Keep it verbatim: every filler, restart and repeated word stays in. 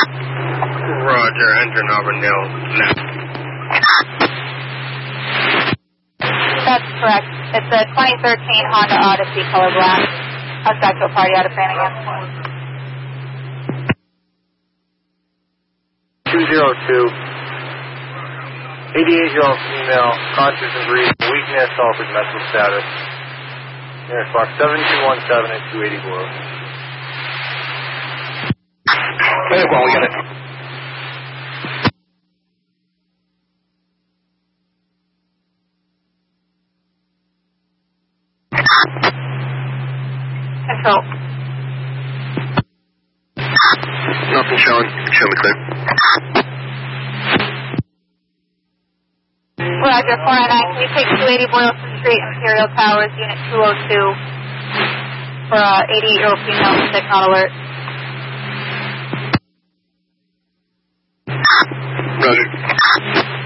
Roger, engine over nil. That's correct. It's a twenty thirteen Honda Odyssey color black. How's actual party out of Framingham? two zero two. eighty-eight-year-old female, conscious and breathing, weakness, altered mental status. Nearest box seven two one seven at two eighty below. Hey, well, we got it. Control. Nothing showing. Show me clear. Roger, four nine nine. Can you take two eighty Boylston Street, Imperial Towers, Unit two oh two, for uh, eighty-eight-year-old female, sick, not alert? Roger.